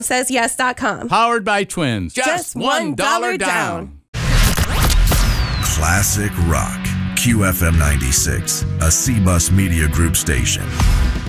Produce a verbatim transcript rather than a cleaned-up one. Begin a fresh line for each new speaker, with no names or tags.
says yes dot com.
Powered by Twins.
Just one dollar down.
Classic Rock. Q F M ninety-six, a C-Bus Media Group station.